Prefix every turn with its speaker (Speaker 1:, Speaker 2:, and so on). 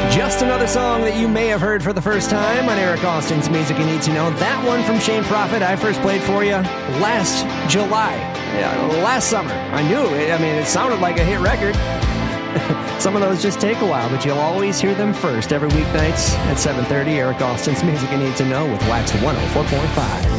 Speaker 1: Just another song that you may have heard for the first time on Eric Austin's Music You Need to Know. That one from Shane Prophet I first played for you last July, last summer. I knew it. I mean, it sounded like a hit record. Some of those just take a while, but you'll always hear them first every weeknights at 7:30. Eric Austin's Music You Need to Know with Wax 104.5.